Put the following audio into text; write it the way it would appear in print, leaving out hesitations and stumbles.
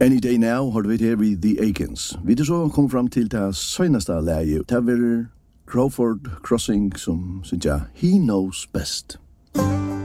Any Day Now har vi her vid The Aikens. Vi så kom fram til det søgneste leie. Det var Crawford Crossing som synes jeg, He Knows Best.